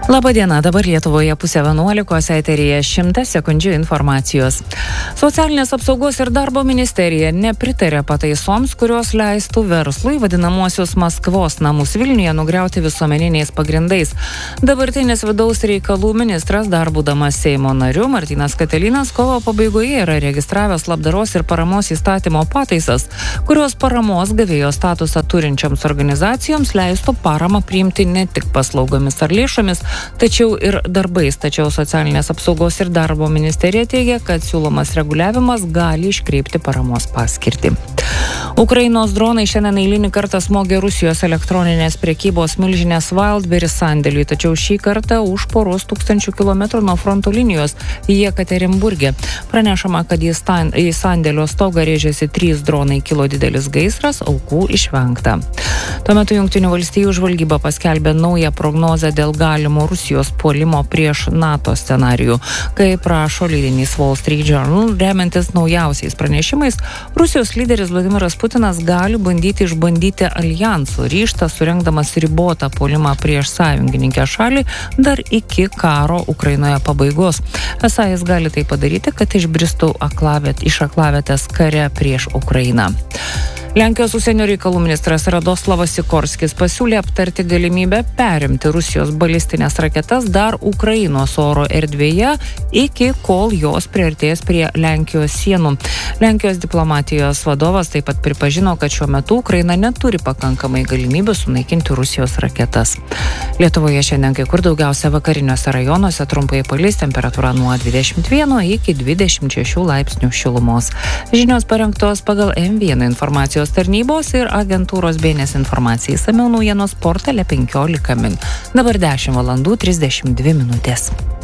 Labadiena, dabar Lietuvoje 10:11, eteryje 100 sekundžių informacijos. Socialinės apsaugos ir darbo ministerija nepritarė pataisoms, kurios leistų verslui vadinamosius Maskvos namus Vilniuje nugriauti visuomeniniais pagrindais. Dabartinis vidaus reikalų ministras, dar būdamas Seimo nariu, Martynas Katilinas, kovo pabaigoje yra registravęs labdaros ir paramos įstatymo pataisas, kurios paramos gavėjo statusą turinčiams organizacijoms leistų paramą priimti ne tik paslaugomis ar lėšomis, tačiau ir darbais. Tačiau socialinės apsaugos ir darbo ministerija teigia, kad siūlomas reguliavimas gali iškreipti paramos paskirtį. Ukrainos dronai šiandien eilinį kartą smogė Rusijos elektroninės prekybos milžinės Wildberries sandėliui, tačiau šį kartą už poros tūkstančių kilometrų nuo fronto linijos Jekaterinburge. Pranešama, kad į sandėlio stogą rėžėsi 3 dronai, kilo didelis gaisras, aukų išvengta. Tuo metu Jungtinių valstijų žvalgyba paskelbė naują prognozę dėl galimo Rusijos puolimo prieš NATO scenarijų. Kaip rašo leidinys Wall Street Journal, remiantis naujausiais pranešimais, Rusijos lyderis Vladimiras Putinas gali bandyti išbandyti aljansų ryžtą, surengdamas ribotą puolimą prieš sąjungininkę šalį dar iki karo Ukrainoje pabaigos. Esą jis gali tai padaryti, kad išbristų iš aklavietės kare prieš Ukrainą. Lenkijos užsienio reikalų ministras Radoslavas Sikorskis pasiūlė aptarti galimybę perimti Rusijos balistinės raketas dar Ukrainos oro erdvėje, iki kol jos priartės prie Lenkijos sienų. Lenkijos diplomatijos vadovas taip pat pripažino, kad šiuo metu Ukraina neturi pakankamai galimybių sunaikinti Rusijos raketas. Lietuvoje šiandien kai kur daugiausia vakariniuose rajonuose trumpai palis, temperatūra nuo 21 iki 26 laipsnių šilumos. Žinios parengtos pagal M1 informacijos tarnybos ir agentūros BNS informacija. Išsamiau naujienos portale 15 min. Dabar 10:32 min.